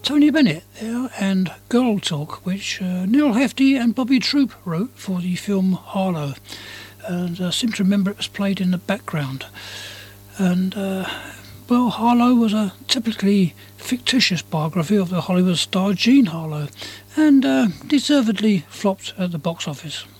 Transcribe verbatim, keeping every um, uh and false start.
Tony Bennett there and Girl Talk, which uh, Neil Hefti and Bobby Troop wrote for the film Harlow. And I seem to remember it was played in the background. And, uh, well, Harlow was a typically fictitious biography of the Hollywood star Jean Harlow, and uh, deservedly flopped at the box office.